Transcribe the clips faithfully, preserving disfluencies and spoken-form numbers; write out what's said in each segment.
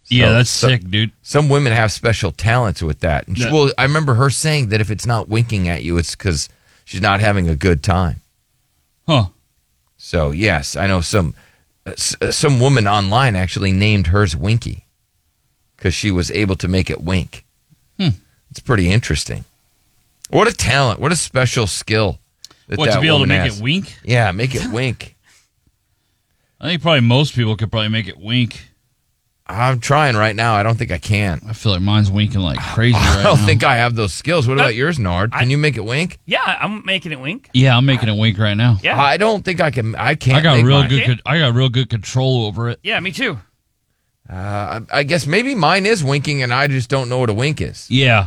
Yeah, So, that's so, sick, dude. Some women have special talents with that. And she, Yeah. well, I remember her saying that if it's not winking at you, it's because she's not having a good time. Huh. So, yes, I know some uh, some woman online actually named hers Winky because she was able to make it wink. Hmm. It's pretty interesting. What a talent. What a special skill. That What, that to be able to woman make has. it wink? Yeah, make it wink. I think probably most people could probably make it wink. I'm trying right now. I don't think I can. I feel like mine's winking like crazy I right don't now. think I have those skills. What about yours, Nard? Can I- you make it wink? Yeah, I'm making it wink. Yeah, I'm making it wink right now. Yeah. I don't think I can. I can't. I got make real mine. good. Con- I got real good control over it. Yeah, me too. Uh, I, I guess maybe mine is winking, and I just don't know what a wink is. Yeah,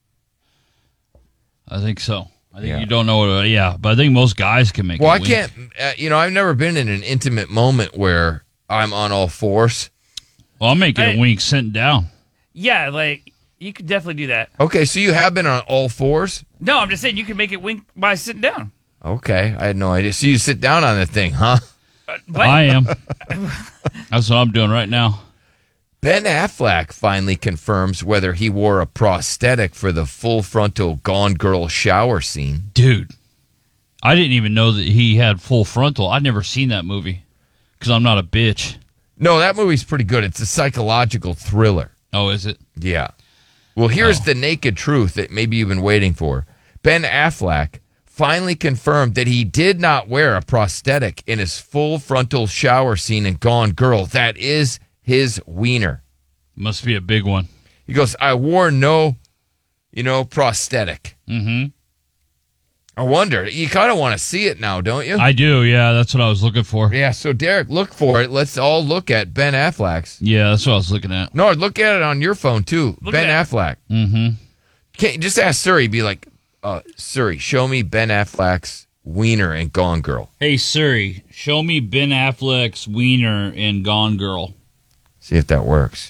I think so. I think Yeah. you don't know what. A, yeah, but I think most guys can make. Well, it I wink. can't. Uh, you know, I've never been in an intimate moment where I'm on all fours. Well, I'm making Hey. it wink sitting down. Yeah, like you could definitely do that. Okay, so you have been on all fours. No, I'm just saying you can make it wink by sitting down. Okay, I had no idea. So you sit down on the thing, huh? Uh, what? I am. That's what I'm doing right now. Ben Affleck finally confirms whether he wore a prosthetic for the full frontal Gone Girl shower scene. Dude, I didn't even know that he had full frontal. I'd never seen that movie because I'm not a bitch. No, that movie's pretty good. It's a psychological thriller. Oh, is it? Yeah. Well, here's Oh. the naked truth that maybe you've been waiting for. Ben Affleck finally confirmed that he did not wear a prosthetic in his full frontal shower scene in Gone Girl. That is his wiener. Must be a big one. He goes, I wore no, you know, prosthetic. Mm-hmm. I wonder. You kind of want to see it now, don't you? I do, yeah. That's what I was looking for. yeah, so Derek, look for it. Let's all look at Ben Affleck's. Yeah, that's what I was looking at. No, look at it on your phone, too. Look Ben at Affleck. Mm-hmm. Can't, just ask Suri. Be like, uh, Suri, show me Ben Affleck's wiener in Gone Girl. Hey, Siri, show me Ben Affleck's wiener in Gone Girl. See if that works.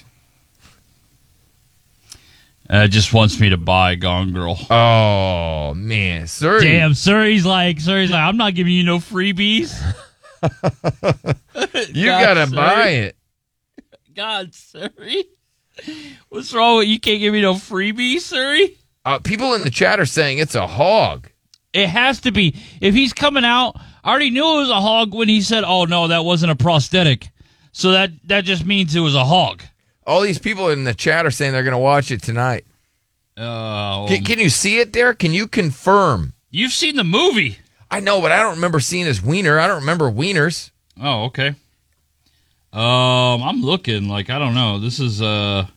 Uh, it just wants me to buy Gone Girl. Oh, man. Suri. Damn, Suri's like, Suri's like, I'm not giving you no freebies. You God, got to Suri. buy it. God, Suri. What's wrong with you? Can't give me no freebies, Suri? Uh, people in the chat are saying it's a hog. It has to be. If he's coming out, I already knew it was a hog when he said, oh, no, that wasn't a prosthetic. So that, that just means it was a hog. All these people in the chat are saying they're going to watch it tonight. Oh, Can, can you see it there? Can you confirm? you've seen the movie. I know, but I don't remember seeing his wiener. I don't remember wieners. Oh, okay. Um, I'm looking like I don't know. This is uh,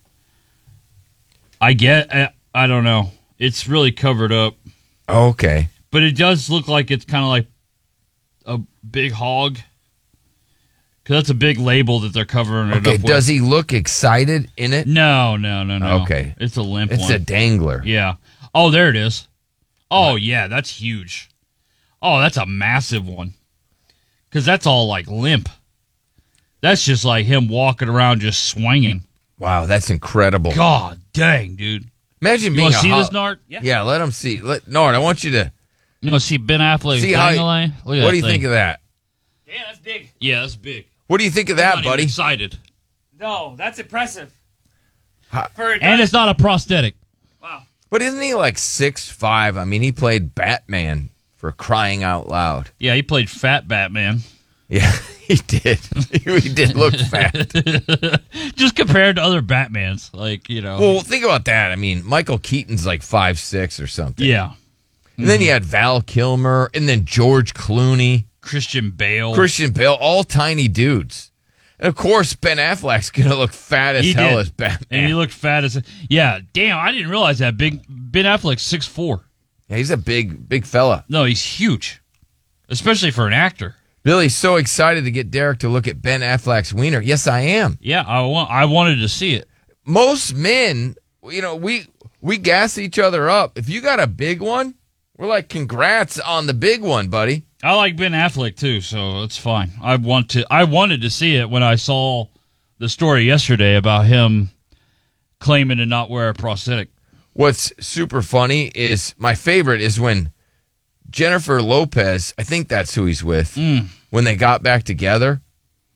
I get I, I don't know. It's really covered up, Okay. but it does look like it's kind of like a big hog. Cause that's a big label that they're covering it Okay. up Does with. he look excited in it? No, no, no, no. Okay. it's a limp It's one. a dangler. Yeah. Oh, there it is. Oh, yeah, that's huge. Oh, that's a massive one. Because that's all like limp. That's just like him walking around just swinging. Wow, that's incredible. God dang, dude. Imagine You being want a to see ho- this, Nart? Yeah. Yeah, let him see. Let Nard, I want you to You want to see Ben Affleck's see how. dangling? Look at What that do you thing. think of that? Damn, that's big. Yeah, that's big. What do you think of I'm that, not even buddy? excited. No, that's impressive. Ha- For a And guy- it's not a prosthetic. wow. But isn't he like six five? I mean, he played Batman for crying out loud. Yeah, he played Fat Batman. Yeah, he did. he did look fat. Just compared to other Batmans. Like, you know. Well, think about that. I mean, Michael Keaton's like five six or something. yeah. And then you had Val Kilmer, and then George Clooney, Christian Bale. Christian Bale, all tiny dudes. And of course, Ben Affleck's gonna look fat as He hell did. as Batman. And he looked fat as. Yeah, damn, I didn't realize that. Big Ben Affleck's six foot four. Yeah, he's a big, big fella. No, he's huge. Especially for an actor. Billy's so excited to get Derek to look at Ben Affleck's wiener. Yes, I am. Yeah, I want. I wanted to see it. Most men, you know, we we gas each other up. If you got a big one, we're like, congrats on the big one, buddy. I like Ben Affleck too, so it's fine. I want to. I wanted to see it when I saw the story yesterday about him claiming to not wear a prosthetic. What's super funny is my favorite is when Jennifer Lopez, I think that's who he's with, Mm. when they got back together,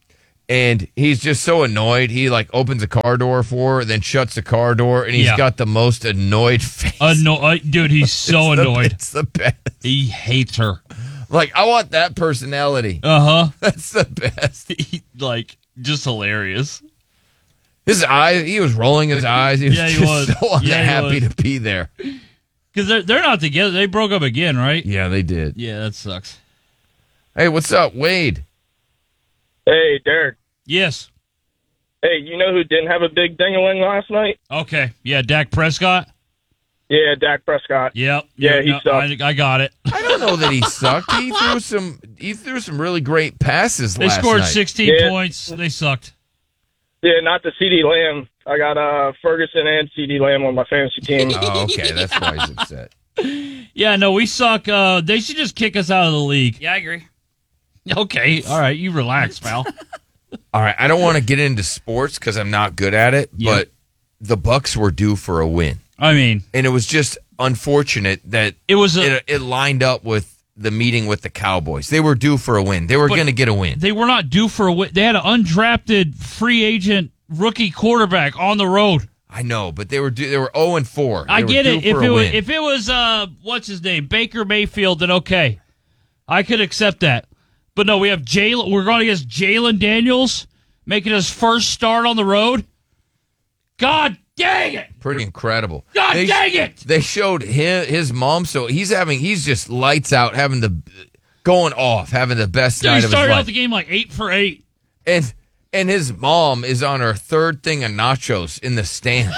And he's just so annoyed. He like opens a car door for her, then shuts the car door, and he's Yeah. got the most annoyed face. Anno- dude, he's so It's the- annoyed. It's the best. He hates her. Like, I want that personality. Uh huh. That's the best. Like, just hilarious. His eyes, he was rolling his eyes. He was Yeah, he just was. so Yeah, he unhappy was. to be there. Because they're, they're not together. They broke up again, right? Yeah, they did. Yeah, that sucks. Hey, what's up, Wade? Hey, Derek. Yes. Hey, you know who didn't have a big ding-a-ling last night? Okay. Yeah, Dak Prescott. Yeah, Dak Prescott. Yep. Yeah, Yep, he no, sucked. I, I got it. I don't know that he sucked. He threw some. He threw some really great passes They last scored night. sixteen Yeah. points. They sucked. Yeah, not the C D Lamb. I got uh, Ferguson and C D Lamb on my fantasy team. Oh, okay, that's why he's upset. Yeah, no, we suck. Uh, they should just kick us out of the league. Yeah, I agree. Okay. All right. You relax, pal. All right, I don't want to get into sports because I'm not good at it, Yeah. but the Bucks were due for a win, I mean, and it was just unfortunate that it was a. it, it lined up with the meeting with the Cowboys. They were due for a win. They were But- going to get a win. They were not due for a win. They had an undrafted free agent rookie quarterback on the road. I know, but they were due, they were zero and four. I They were get due it. If for a it was win. if it was uh what's his name Baker Mayfield, then okay, I could accept that. But no, we have Jalen. We're going against Jalen Daniels making his first start on the road. God dang it! Pretty incredible. God they, dang it! They showed his, his mom, so he's having he's just lights out, having the going off, having the best Dude, night he of his started out life. the game like eight for eight. And and his mom is on her third thing of nachos in the stands.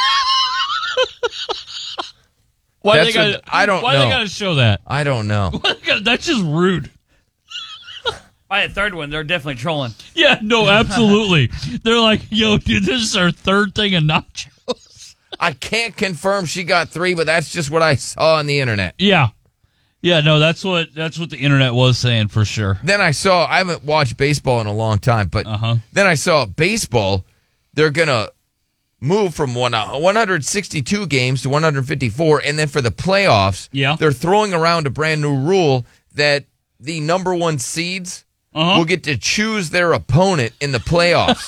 Why That's they got? what- I don't Why know. they got to show that? I don't know. Why they gotta- That's just rude. By the third one, they're definitely trolling. Yeah, no, absolutely. They're like, yo, dude, this is our third thing of nachos. I can't confirm she got three, but that's just what I saw on the internet. Yeah, yeah, no, that's what that's what the internet was saying for sure. Then I saw I haven't watched baseball in a long time, but Uh huh. then I saw baseball. They're gonna move from one one hundred sixty-two games to one hundred fifty-four, and then for the playoffs, Yeah. they're throwing around a brand new rule that the number one seeds Uh-huh. will get to choose their opponent in the playoffs.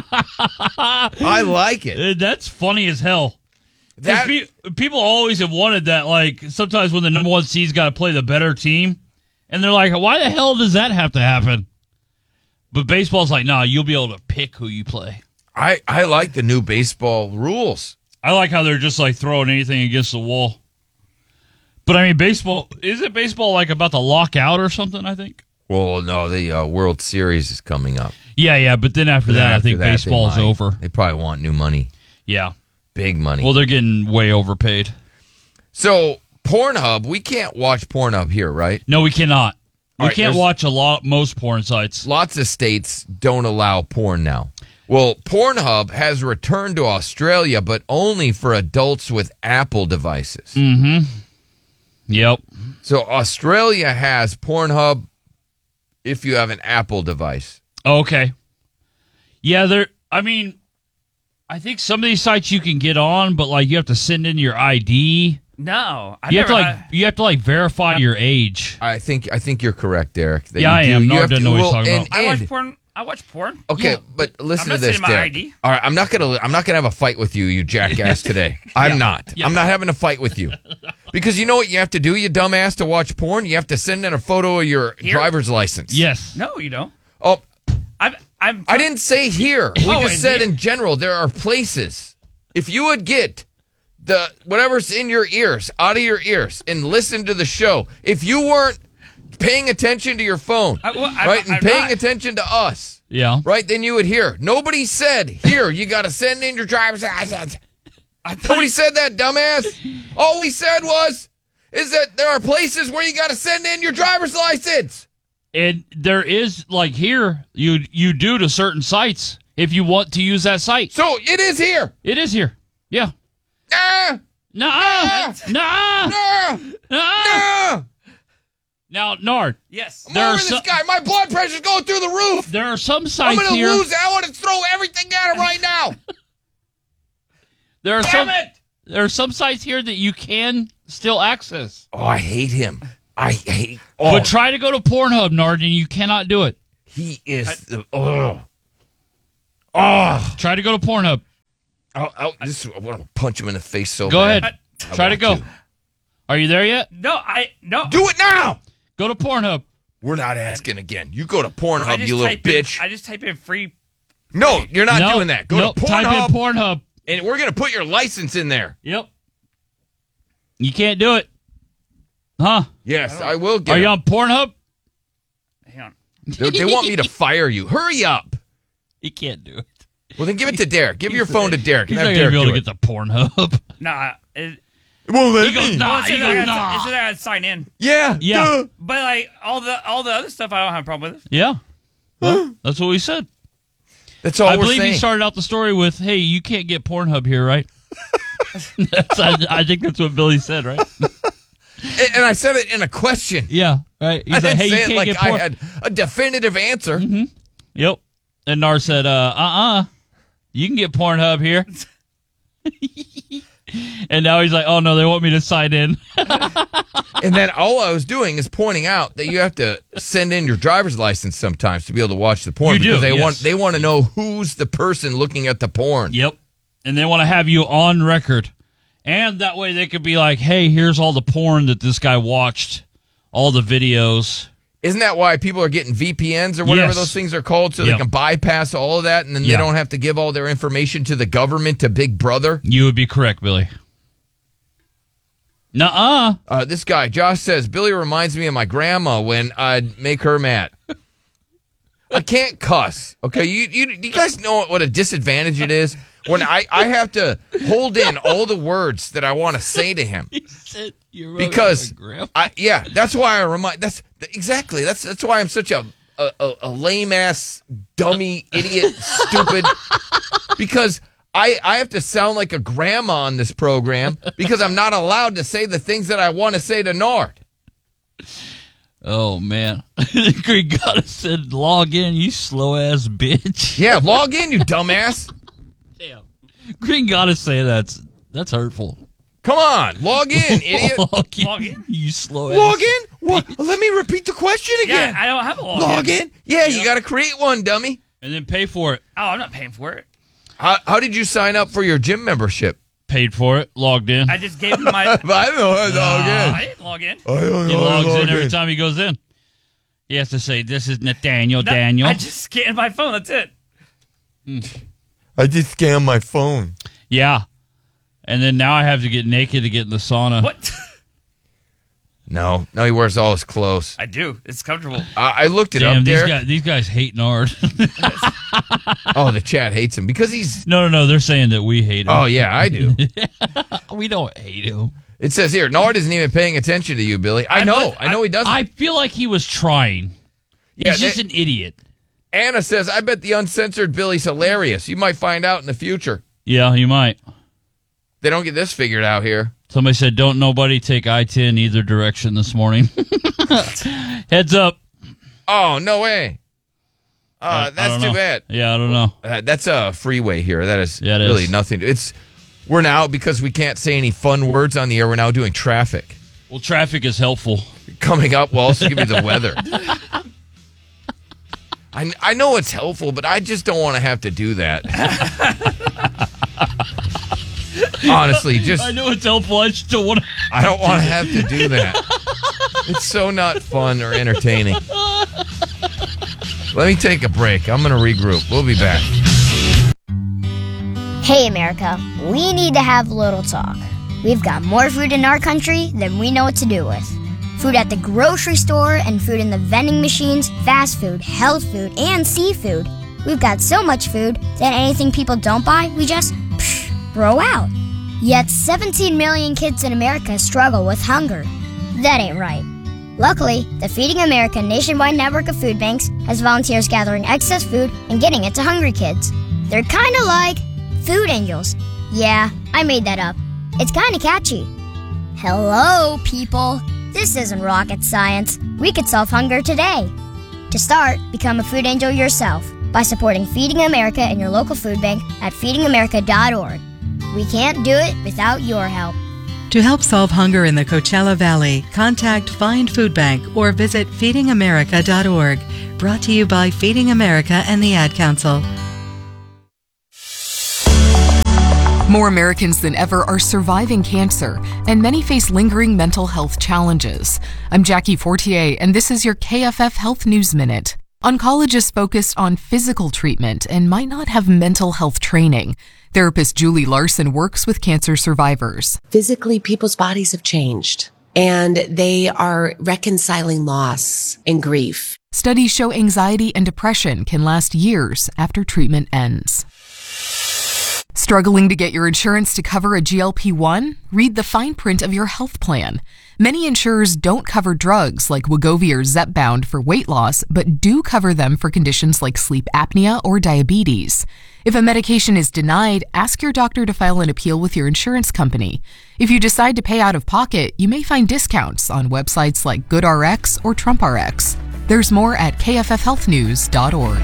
I like it. Uh, That's funny as hell. 'Cause That pe- people always have wanted that. Like sometimes when the number one seed's got to play the better team, and they're like, "Why the hell does that have to happen?" But baseball's like, "Nah, you'll be able to pick who you play." I I like the new baseball rules. I like how they're just like throwing anything against the wall. But I mean, baseball is it baseball like about to lock out or something? I think. Well, no, the uh, World Series is coming up. Yeah, yeah. But then after Then that, I after think that, they baseball's might. over. They probably want new money, Yeah. big money. Well, they're getting way overpaid. So Pornhub, we can't watch Pornhub here, right? No, we cannot. We All right, can't there's- watch a lot most porn sites. Lots of states don't allow porn now. Well, Pornhub has returned to Australia, but only for adults with Apple devices. Mm-hmm. Yep. So Australia has Pornhub if you have an Apple device. Okay. Yeah, there. I mean, I think some of these sites you can get on, but like you have to send in your I D. No, I You have never. to like I- you have to like verify your age. I think I think you're correct, Derek. that Yeah, you I do- am. you No, I have didn't to- know what he's well, talking and- about. I and- watch porn. I watch porn. Okay, Yeah. but listen I'm not to this, sending my Derek. I D. All right, I'm not gonna. I'm not gonna have a fight with you, you jackass. Today, I'm not. Yeah. I'm not having a fight with you because you know what you have to do, you dumbass, to watch porn. You have to send in a photo of your Here? driver's license. Yes. No, you don't. Oh, I've. I'm. I didn't say here. We Oh, just and said here. in general there are places. If you would get the whatever's in your ears out of your ears and listen to the show, if you weren't paying attention to your phone, I- well, I'm- right, and I'm paying not. attention to us. Yeah. Right, then you would hear. Nobody said, here, you got to send in your driver's license. I thought Nobody said that, dumbass. All we said was, is that there are places where you got to send in your driver's license. And there is like here you you do to certain sites if you want to use that site. So it is here. It is here. Yeah. Ah, Nah. Nah. ah, Nah. ah. Now, Nard, Yes. I'm There over are this some- guy. My blood pressure's going through the roof. there are some I'm sites going to here. lose it. I want to throw everything at him right now. There are Damn some it! there are some sites here that you can still access. Oh, I hate him. I hate. Oh, But try to go to Pornhub, Nard, and you cannot do it. he is. The, oh. Oh, Try to go to Pornhub. I'll, I'll, this, I want to punch him in the face so Go bad. ahead. I Try to want go. to. Are you there yet? No, I no. Do it now. Go to Pornhub. We're not asking again. You go to I Pornhub, just you little type in- bitch. I just type in free. No, you're not No, doing that. Go nope, to Type Pornhub, in Pornhub. and we're going to put your license in there. Yep. You can't do it. Huh? Yes, I, will get Are you it. on Pornhub? Hang on. They, they want me to fire you. Hurry up. You can't do it. Well, then give it to Derek. Give your phone to Derek. He's and not have going to be Derek able do to it. get the Pornhub. Nah, it, It won't let He goes, me. nah. well, it he said goes, I gotta- nah. it said I gotta sign in. Yeah. Yeah. duh. But like all the all the other stuff, I don't have a problem with. Yeah. Well, that's what we said. That's all I we're believe saying. he started out the story with, hey, you can't get Pornhub here, right? that's, I, I think that's what Billy said, right? and, and I said it in a question. Yeah, right. He's I like, didn't hey, say you it can't like get I porn. had a definitive answer. Yep. And Nar said, uh, uh-uh. You can get Pornhub here. And now he's like, oh, no, they want me to sign in. And then all I was doing is pointing out that you have to send in your driver's license sometimes to be able to watch the porn. You do, because they yes. want they want to know who's the person looking at the porn. Yep. And they want to have you on record. And that way they could be like, hey, here's all the porn that this guy watched, all the videos. Isn't that why people are getting V P Ns or whatever Yes. those things are called, so Yep. they can bypass all of that, and then Yeah. they don't have to give all their information to the government, to Big Brother? You would be correct, Billy. Nuh-uh. Uh, this guy, Josh, says, Billy reminds me of my grandma when I'd make her mad. I can't cuss. Okay, you, you you guys know what a disadvantage it is when I, I have to hold in all the words that I want to say to him. He said you wrote Because it on my grandma. I yeah, that's why I remind that's exactly that's that's why I'm such a a, a, a lame ass dummy idiot stupid because I I have to sound like a grandma on this program because I'm not allowed to say the things that I want to say to Nard. Oh, man. Green Goddess said, log in, you slow-ass bitch. Yeah, log in, you dumbass. Damn. Green Goddess say that's that's hurtful. Come on, log in, idiot. Log in, Log in? you slow-ass. Log in? What? Let me repeat the question Yeah, again. I don't have a login. Log in? Yeah, you got to create one, dummy. And then pay for it. Oh, I'm not paying for it. How, how did you sign up for your gym membership? Paid for it, logged in. I just gave him my. I don't know how to log in. I didn't log in. I don't He know how to logs log in every in. time he goes in. He has to say, this is Nathaniel No, Daniel. I just scanned my phone. That's it. I just scanned my phone. Yeah. And then now I have to get naked to get in the sauna. What? No, no, he wears all his clothes. I do. It's comfortable. I, I looked it Damn, up these there. guys, these guys hate Nard. Oh, the chat hates him because he's. no, no, no. They're saying that we hate him. Oh yeah, I do. We don't hate him. It says here, Nard isn't even paying attention to you, Billy. I know, I, know he doesn't. I feel like he was trying. Yeah, He's just they- an idiot. Anna says, I bet the uncensored Billy's hilarious. You might find out in the future. Yeah, you might. They don't get this figured out here. Somebody said, don't nobody take I ten either direction this morning. Heads up. Oh no way. Uh, I- I that's don't too know. bad. Yeah, I don't know. Uh, that's a freeway here. That is Yeah, it really is. nothing. It's we're now because we can't say any fun words on the air. We're now doing traffic. Well, traffic is helpful. Coming up, we'll also give you the weather. I, I know it's helpful, but I just don't want to have to do that. Honestly, just I know it's helpful. I just don't want to. I don't want to have to do that. It's so not fun or entertaining. Let me take a break. I'm going to regroup. We'll be back. Hey America, we need to have a little talk. We've got more food in our country than we know what to do with. Food at the grocery store and food in the vending machines, fast food, health food, and seafood. We've got so much food that anything people don't buy, we just psh, throw out. Yet seventeen million kids in America struggle with hunger. That ain't right. Luckily, the Feeding America nationwide network of food banks has volunteers gathering excess food and getting it to hungry kids. They're kind of like food angels. Yeah, I made that up. It's kind of catchy. Hello, people. This isn't rocket science. We could solve hunger today. To start, become a food angel yourself by supporting Feeding America in your local food bank at feeding america dot org. We can't do it without your help. To help solve hunger in the Coachella Valley, contact Find Food Bank or visit feeding america dot org. Brought to you by Feeding America and the Ad Council. More Americans than ever are surviving cancer, and many face lingering mental health challenges. I'm Jackie Fortier, and this is your K F F Health News Minute. Oncologists focus on physical treatment and might not have mental health training. Therapist Julie Larson works with cancer survivors. Physically, people's bodies have changed, and they are reconciling loss and grief. Studies show anxiety and depression can last years after treatment ends. Struggling to get your insurance to cover a G L P one? Read the fine print of your health plan. Many insurers don't cover drugs like Wegovy or Zepbound for weight loss, but do cover them for conditions like sleep apnea or diabetes. If a medication is denied, ask your doctor to file an appeal with your insurance company. If you decide to pay out of pocket, you may find discounts on websites like GoodRx or TrumpRx. There's more at K F F health news dot org.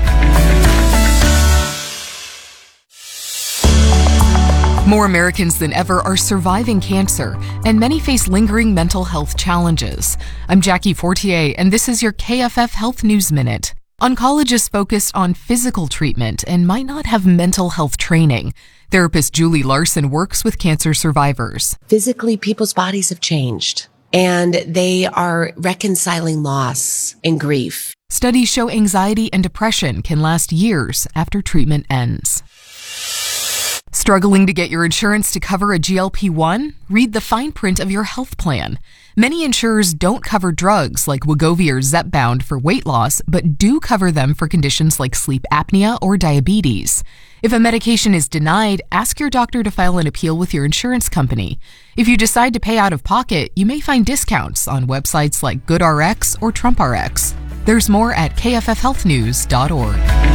More Americans than ever are surviving cancer, and many face lingering mental health challenges. I'm Jackie Fortier, and this is your K F F Health News Minute. Oncologists focus on physical treatment and might not have mental health training. Therapist Julie Larson works with cancer survivors. Physically, people's bodies have changed, and they are reconciling loss and grief. Studies show anxiety and depression can last years after treatment ends. Struggling to get your insurance to cover a G L P one? Read the fine print of your health plan. Many insurers don't cover drugs like Wegovy or Zepbound for weight loss, but do cover them for conditions like sleep apnea or diabetes. If a medication is denied, ask your doctor to file an appeal with your insurance company. If you decide to pay out of pocket, you may find discounts on websites like GoodRx or TrumpRx. There's more at K F F health news dot org.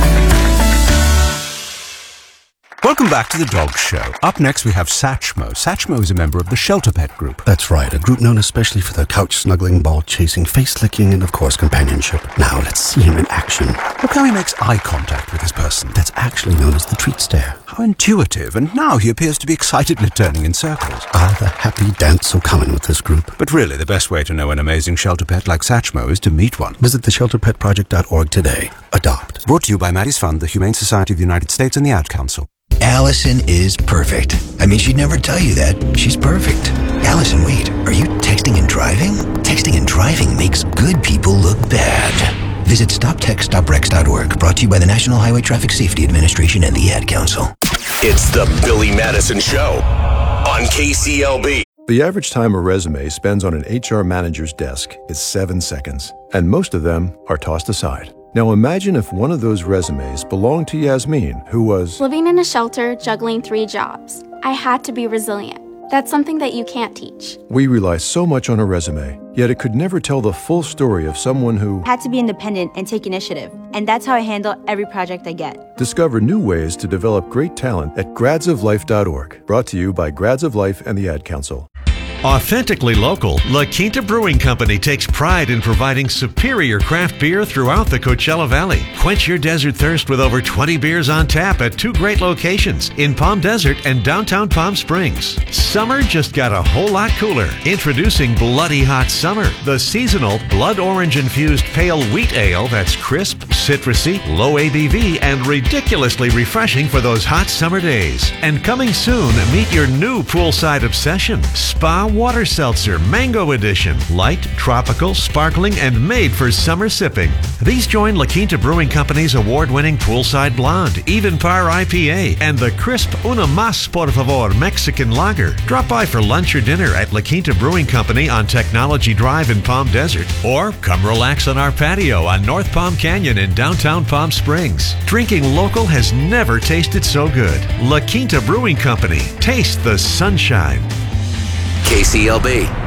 Welcome back to the Dog Show. Up next, we have Satchmo. Satchmo is a member of the Shelter Pet Group. That's right, a group known especially for their couch-snuggling, ball-chasing, face-licking, and, of course, companionship. Now, let's see him in action. Look how he makes eye contact with his person. That's actually known as the treat stare. How intuitive, and now he appears to be excitedly turning in circles. Ah, the happy dance so common with this group. But really, the best way to know an amazing shelter pet like Satchmo is to meet one. Visit the shelter pet project dot org today. Adopt. Brought to you by Maddie's Fund, the Humane Society of the United States, and the Ad Council. Allison is perfect. I mean, she'd never tell you that. She's perfect. Allison, wait, are you texting and driving? Texting and driving makes good people look bad. Visit stop text stop rex dot org, brought to you by the National Highway Traffic Safety Administration and the Ad Council. It's the Billy Madison Show on K C L B. The average time a resume spends on an H R manager's desk is seven seconds, and most of them are tossed aside. Now imagine if one of those resumes belonged to Yasmin, who was living in a shelter, juggling three jobs. I had to be resilient. That's something that you can't teach. We rely so much on a resume, yet it could never tell the full story of someone who had to be independent and take initiative. And that's how I handle every project I get. Discover new ways to develop great talent at grads of life dot org. Brought to you by Grads of Life and the Ad Council. Authentically local, La Quinta Brewing Company takes pride in providing superior craft beer throughout the Coachella Valley. Quench your desert thirst with over twenty beers on tap at two great locations in Palm Desert and downtown Palm Springs. Summer just got a whole lot cooler. Introducing Bloody Hot Summer, the seasonal blood orange infused pale wheat ale that's crisp, citrusy, low A B V, and ridiculously refreshing for those hot summer days. And coming soon, meet your new poolside obsession, Spa Water Seltzer Mango Edition. Light, tropical, sparkling, and made for summer sipping. These join La Quinta Brewing Company's award-winning Poolside Blonde, Even Par I P A, and the crisp Una Mas Por Favor Mexican Lager. Drop by for lunch or dinner at La Quinta Brewing Company on Technology Drive in Palm Desert. Or come relax on our patio on North Palm Canyon in downtown Palm Springs. Drinking local has never tasted so good. La Quinta Brewing Company. Taste the sunshine. K C L B.